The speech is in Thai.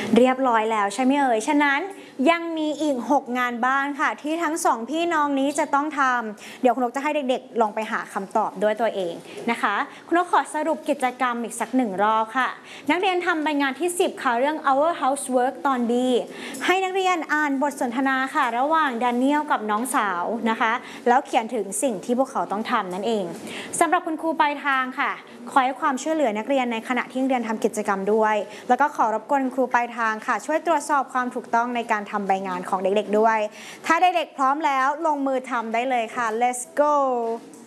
เรียบร้อยแล้วใช่ไหมเอ่ยฉะนั้นยังมีอีก6งานบ้านค่ะที่ทั้ง2พี่น้องนี้จะต้องทำเดี๋ยวคุณนกจะให้เด็กๆลองไปหาคำตอบด้วยตัวเองนะคะคุณนกขอสรุปกิจกรรมอีกสัก1รอบค่ะนักเรียนทำใบงานที่10ค่ะเรื่อง our housework ตอน B ให้นักเรียนอ่านบทสนทนาค่ะระหว่างแดเนียลกับน้องสาวนะคะแล้วเขียนถึงสิ่งที่พวกเขาต้องทำนั่นเองสำหรับคุณครูปลายทางค่ะขอให้ความช่วยเหลือนักเรียนในขณะที่นักเรียนทำกิจกรรมด้วยแล้วก็ขอรบกวนครูปลายทางค่ะช่วยตรวจสอบความถูกต้องในการทำใบงานของเด็กๆด้วยถ้าเด็กๆพร้อมแล้วลงมือทำได้เลยค่ะ let's go